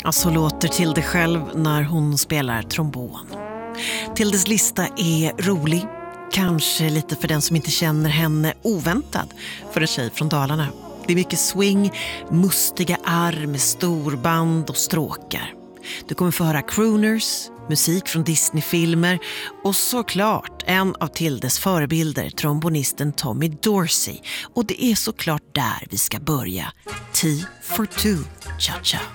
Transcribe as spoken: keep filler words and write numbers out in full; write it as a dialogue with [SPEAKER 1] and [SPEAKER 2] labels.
[SPEAKER 1] Ja, så låter Tilde själv när hon spelar trombon. Tildes lista är rolig, kanske lite för den som inte känner henne oväntad för en tjej från Dalarna. Det är mycket swing, mustiga arr med storband och stråkar. Du kommer få höra crooners, musik från Disney-filmer och såklart en av Tildes förebilder, trombonisten Tommy Dorsey. Och det är såklart där vi ska börja. T for two, cha-cha.